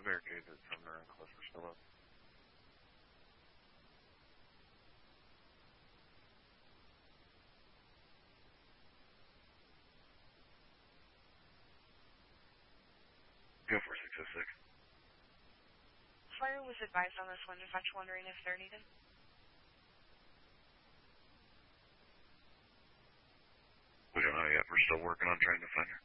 barricade it from there and closer still up. Go for 606. Fire was advised on this one. Dispatch wondering if they're needed. We don't know yet. We're still working on trying to find her.